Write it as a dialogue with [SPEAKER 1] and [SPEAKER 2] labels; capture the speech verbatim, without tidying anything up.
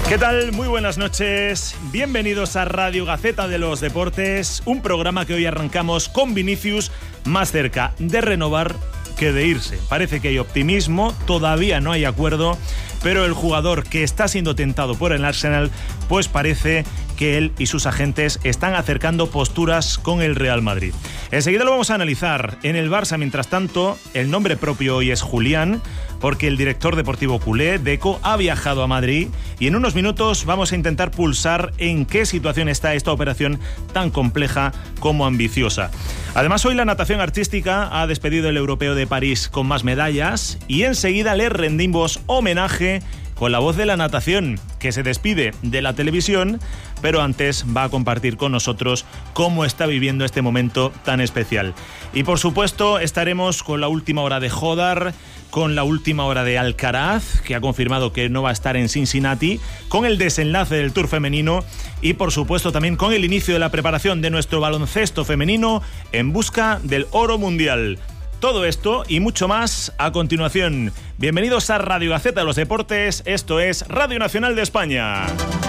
[SPEAKER 1] ¿Qué tal? Muy buenas noches. Bienvenidos a Radio Gaceta de los Deportes, un programa que hoy arrancamos con Vinicius más cerca de renovar que de irse. Parece que hay optimismo, todavía no hay acuerdo, pero el jugador que está siendo tentado por el Arsenal, pues parece que él y sus agentes están acercando posturas con el Real Madrid. Enseguida lo vamos a analizar. En el Barça, mientras tanto, el nombre propio hoy es Julián, porque el director deportivo culé, Deco, ha viajado a Madrid y en unos minutos vamos a intentar pulsar en qué situación está esta operación tan compleja como ambiciosa. Además, hoy la natación artística ha despedido el Europeo de París con más medallas y enseguida le rendimos homenaje con la voz de la natación, que se despide de la televisión, pero antes va a compartir con nosotros cómo está viviendo este momento tan especial. Y por supuesto estaremos con la última hora de Jodar, con la última hora de Alcaraz, que ha confirmado que no va a estar en Cincinnati, con el desenlace del Tour femenino y por supuesto también con el inicio de la preparación de nuestro baloncesto femenino en busca del oro mundial. Todo esto y mucho más a continuación. Bienvenidos a Radio Gaceta de los Deportes. Esto es Radio Nacional de España.